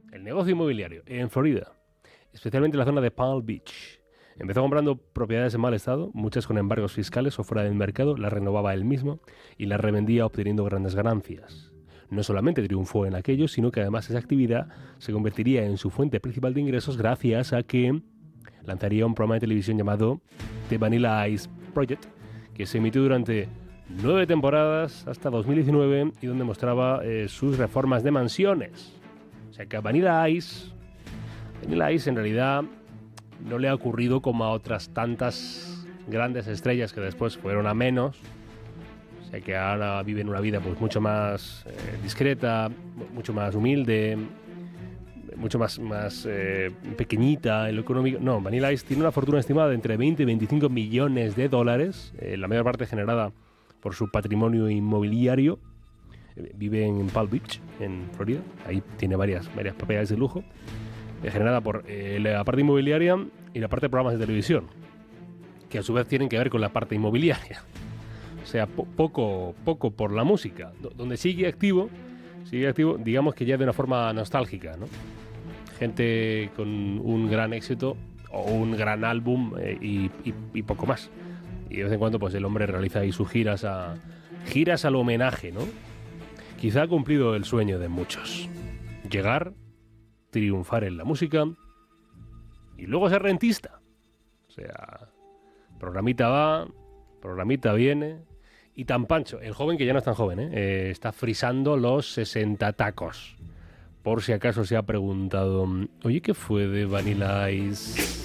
el negocio inmobiliario en Florida, especialmente en la zona de Palm Beach. Empezó comprando propiedades en mal estado, muchas con embargos fiscales o fuera del mercado, las renovaba él mismo y las revendía obteniendo grandes ganancias. No solamente triunfó en aquello, sino que además esa actividad se convertiría en su fuente principal de ingresos gracias a que lanzaría un programa de televisión llamado The Vanilla Ice Project, que se emitió durante 9 temporadas hasta 2019 y donde mostraba sus reformas de mansiones. O sea que a Vanilla Ice en realidad no le ha ocurrido como a otras tantas grandes estrellas que después fueron a menos. O sea que ahora viven una vida pues mucho más discreta, mucho más humilde, mucho más pequeñita en lo económico. No, Vanilla Ice tiene una fortuna estimada de entre 20 y 25 millones de dólares, la mayor parte generada por su patrimonio inmobiliario. Vive en Palm Beach, en Florida. Ahí tiene varias propiedades de lujo, generada por la parte inmobiliaria y la parte de programas de televisión, que a su vez tienen que ver con la parte inmobiliaria. O sea, poco por la música, donde sigue activo, digamos que ya de una forma nostálgica, ¿no? Gente con un gran éxito o un gran álbum y poco más. Y de vez en cuando pues el hombre realiza ahí sus giras al homenaje, ¿no? Quizá ha cumplido el sueño de muchos. Llegar, triunfar en la música y luego ser rentista. O sea, programita va, programita viene. Y tan pancho, el joven que ya no es tan joven, está frisando los 60 tacos. Por si acaso se ha preguntado, oye, ¿qué fue de Vanilla Ice?